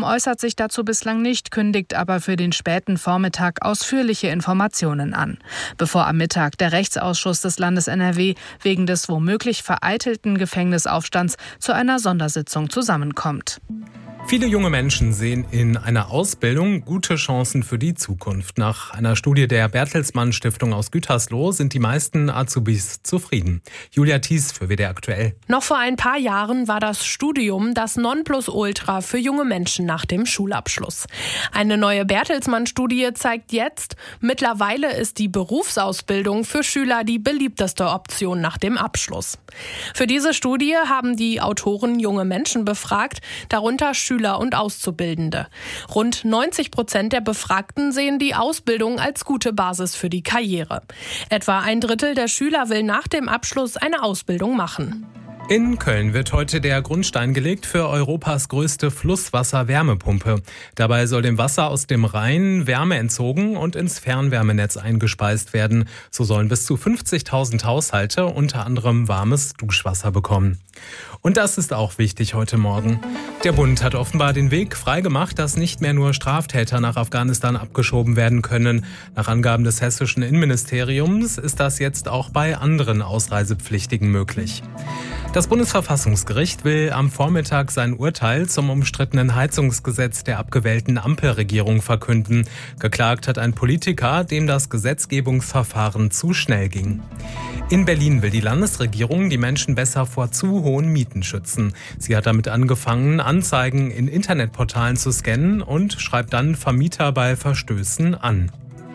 Ministerium äußert sich dazu bislang nicht, kündigt aber für den späten Vormittag ausführliche Informationen an, bevor am Mittag der Rechtsausschuss des Landes NRW wegen des womöglich vereitelten Gefängnisaufstands zu einer Sondersitzung zusammenkommt. Viele junge Menschen sehen in einer Ausbildung gute Chancen für die Zukunft. Nach einer Studie der Bertelsmann Stiftung aus Gütersloh sind die meisten Azubis zufrieden. Julia Thies für WDR aktuell. Noch vor ein paar Jahren war das Studium das Nonplusultra für junge Menschen nach dem Schulabschluss. Eine neue Bertelsmann-Studie zeigt jetzt, mittlerweile ist die Berufsausbildung für Schüler die beliebteste Option nach dem Abschluss. Für diese Studie haben die Autoren junge Menschen befragt, darunter Schüler und Auszubildende. Rund 90% der Befragten sehen die Ausbildung als gute Basis für die Karriere. Etwa ein Drittel der Schüler will nach dem Abschluss eine Ausbildung machen. In Köln wird heute der Grundstein gelegt für Europas größte Flusswasser-Wärmepumpe. Dabei soll dem Wasser aus dem Rhein Wärme entzogen und ins Fernwärmenetz eingespeist werden. So sollen bis zu 50.000 Haushalte unter anderem warmes Duschwasser bekommen. Und das ist auch wichtig heute Morgen. Der Bund hat offenbar den Weg freigemacht, dass nicht mehr nur Straftäter nach Afghanistan abgeschoben werden können. Nach Angaben des hessischen Innenministeriums ist das jetzt auch bei anderen Ausreisepflichtigen möglich. Das Bundesverfassungsgericht will am Vormittag sein Urteil zum umstrittenen Heizungsgesetz der abgewählten Ampelregierung verkünden. Geklagt hat ein Politiker, dem das Gesetzgebungsverfahren zu schnell ging. In Berlin will die Landesregierung die Menschen besser vor zu hohen Mieten schützen. Sie hat damit angefangen, Anzeigen in Internetportalen zu scannen und schreibt dann Vermieter bei Verstößen an.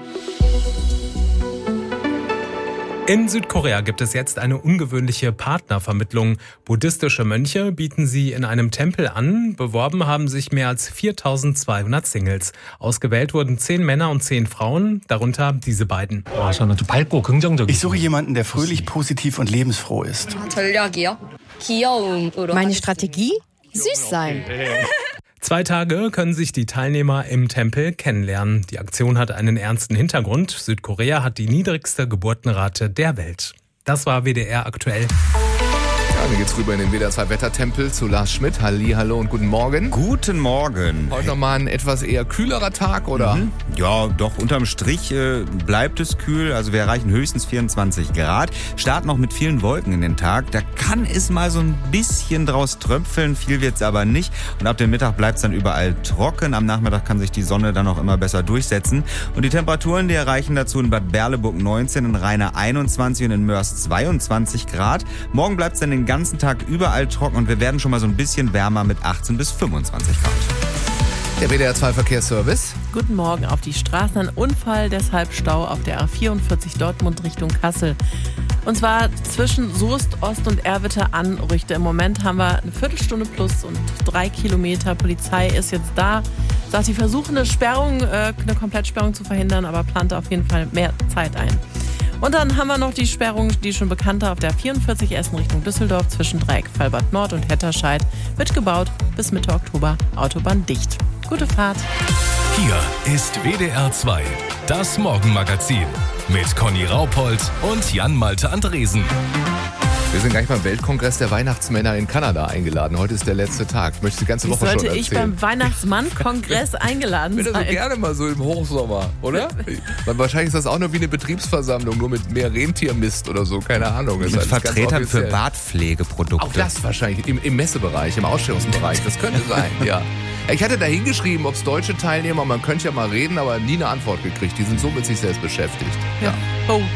In Südkorea gibt es jetzt eine ungewöhnliche Partnervermittlung. Buddhistische Mönche bieten sie in einem Tempel an. Beworben haben sich mehr als 4.200 Singles. Ausgewählt wurden 10 Männer und 10 Frauen, darunter diese beiden. Ich suche jemanden, der fröhlich, positiv und lebensfroh ist. Meine Strategie? Süß sein. 2 Tage können sich die Teilnehmer im Tempel kennenlernen. Die Aktion hat einen ernsten Hintergrund. Südkorea hat die niedrigste Geburtenrate der Welt. Das war WDR aktuell. Ja, dann geht's rüber in den WDR 2 Wettertempel zu Lars Schmidt. Hallo und guten Morgen. Guten Morgen. Heute nochmal ein etwas eher kühlerer Tag, oder? Ja, doch, unterm Strich bleibt es kühl. Also wir erreichen höchstens 24 Grad. Starten noch mit vielen Wolken in den Tag. Da kann es mal so ein bisschen draus tröpfeln. Viel wird's aber nicht. Und ab dem Mittag bleibt's dann überall trocken. Am Nachmittag kann sich die Sonne dann auch immer besser durchsetzen. Und die Temperaturen, die erreichen dazu in Bad Berleburg 19, in Rheine 21 und in Mörs 22 Grad. Morgen bleibt's dann den ganzen Tag überall trocken und wir werden schon mal so ein bisschen wärmer mit 18 bis 25 Grad. Der WDR 2 Verkehrsservice. Guten Morgen. Auf die Straßen ein Unfall, deshalb Stau auf der A44 Dortmund Richtung Kassel. Und zwar zwischen Soest, Ost und Erwitte-Anrüchte. Im Moment haben wir eine Viertelstunde plus und 3 Kilometer. Polizei ist jetzt da. Sagt, sie versuchen eine Komplettsperrung zu verhindern, aber plant auf jeden Fall mehr Zeit ein. Und dann haben wir noch die Sperrung, die schon bekannte auf der 44 Essen Richtung Düsseldorf zwischen Dreieck Fallbad Nord und Hetterscheid. Wird gebaut bis Mitte Oktober, Autobahn dicht. Gute Fahrt. Hier ist WDR 2, das Morgenmagazin mit Conny Raupold und Jan-Malte Andresen. Wir sind gleich beim Weltkongress der Weihnachtsmänner in Kanada eingeladen. Heute ist der letzte Tag. Ich möchte die ganze Woche schon erzählen. Sollte ich beim Weihnachtsmann-Kongress eingeladen sein? Ich bin so gerne mal so im Hochsommer, oder? Wahrscheinlich ist das auch nur wie eine Betriebsversammlung, nur mit mehr Rentiermist oder so, keine Ahnung. Mit Vertretern für Bartpflegeprodukte. Auch das wahrscheinlich im Messebereich, im Ausstellungsbereich. Das könnte sein, ja. Ich hatte da hingeschrieben, ob es deutsche Teilnehmer, man könnte ja mal reden, aber nie eine Antwort gekriegt. Die sind so mit sich selbst beschäftigt. Ja. Oh,